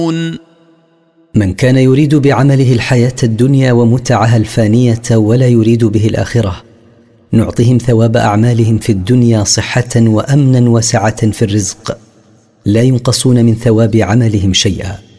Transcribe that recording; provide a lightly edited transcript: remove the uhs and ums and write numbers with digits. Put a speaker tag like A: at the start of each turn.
A: من كان يريد بعمله الحياة الدنيا ومتعها الفانية ولا يريد به الآخرة، نعطيهم ثواب أعمالهم في الدنيا صحة وأمنا وسعة في الرزق، لا ينقصون من ثواب عملهم شيئا.